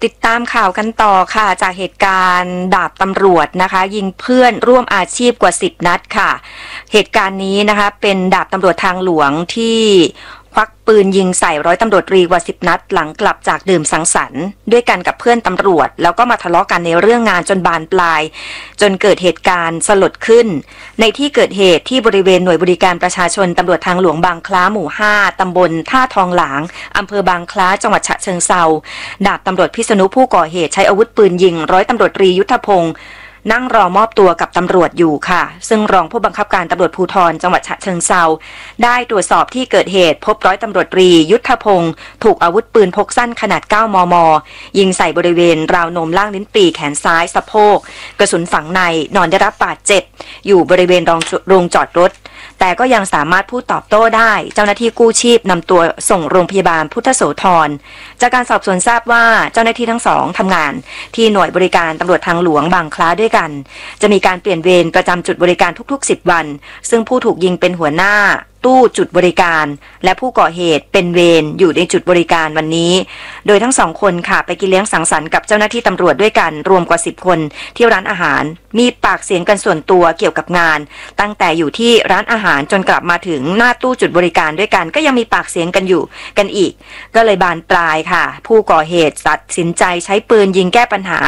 ติดตามข่าวกันต่อค่ะจากเหตุการณ์ดาบตำรวจนะคะยิงเพื่อนร่วมอาชีพกว่า10นัดค่ะเหตุการณ์นี้นะคะเป็นดาบตำรวจทางหลวงที่ควักปืนยิงใส่ร้อยตำรวจตรีกว่า10นัดหลังกลับจากดื่มสังสรรค์ด้วยกันกับเพื่อนตำรวจแล้วก็มาทะเลาะกันในเรื่องงานจนบานปลายจนเกิดเหตุการณ์สลดขึ้นในที่เกิดเหตุที่บริเวณหน่วยบริการประชาชนตำรวจทางหลวงบางคล้าหมู่5ตำบลท่าทองหลางอำเภอบางคล้าจังหวัดฉะเชิงเทราดาบตำรวจพิษณุผู้ก่อเหตุใช้อาวุธปืนยิงร้อยตำรวจตรียุทธพงศ์นั่งรอมอบตัวกับตำรวจอยู่ค่ะซึ่งรองผู้บังคับการตำรวจภูธรจังหวัดฉะเชิงเทราได้ตรวจสอบที่เกิดเหตุพบร้อยตำรวจตรียุทธพงศ์ถูกอาวุธปืนพกสั้นขนาด9 มม.ยิงใส่บริเวณราวนมล่างลิ้นปี่แขนซ้ายสะโพกกระสุนฝังในนอนได้รับบาดเจ็บอยู่บริเวณโรงจอดรถแต่ก็ยังสามารถพูดตอบโต้ได้เจ้าหน้าที่กู้ชีพนำตัวส่งโรงพยาบาลพุทธโสธรจากการสอบสวนทราบว่าเจ้าหน้าที่ทั้งสองทำงานที่หน่วยบริการตำรวจทางหลวงบางคล้าด้วยกันจะมีการเปลี่ยนเวรประจำจุดบริการทุกๆ10 วันซึ่งผู้ถูกยิงเป็นหัวหน้าตู้จุดบริการและผู้ก่อเหตุเป็นเวรอยู่ในจุดบริการวันนี้โดยทั้ง2 คนค่ะไปกินเลี้ยงสังสรรค์กับเจ้าหน้าที่ตำรวจด้วยกันรวมกว่า10 คนที่ร้านอาหารมีปากเสียงกันส่วนตัวเกี่ยวกับงานตั้งแต่อยู่ที่ร้านอาหารจนกลับมาถึงหน้าตู้จุดบริการด้วยกันก็ยังมีปากเสียงกันอยู่กันอีกก็เลยบานปลายค่ะผู้ก่อเหตุตัดสินใจใช้ปืนยิงแก้ปัญหา